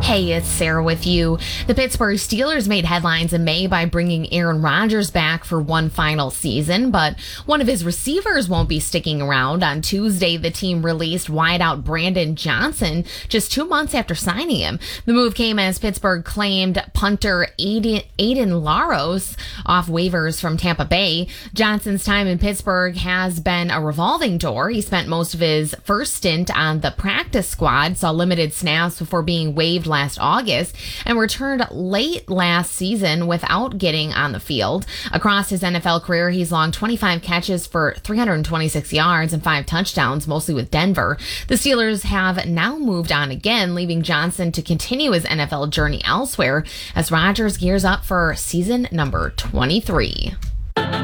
Hey, it's Sarah with you. The Pittsburgh Steelers made headlines in May by bringing Aaron Rodgers back for one final season, but one of his receivers won't be sticking around. On Tuesday, the team released wideout Brandon Johnson just 2 months after signing him. The move came as Pittsburgh claimed punter Aiden Laros off waivers from Tampa Bay. Johnson's time in Pittsburgh has been a revolving door. He spent most of his first stint on the practice squad, saw limited snaps before being waived last August, and returned late last season without getting on the field. Across his NFL career, he's logged 25 catches for 326 yards and 5 touchdowns, mostly with Denver. The Steelers have now moved on again, leaving Johnson to continue his NFL journey elsewhere as Rodgers gears up for season number 23.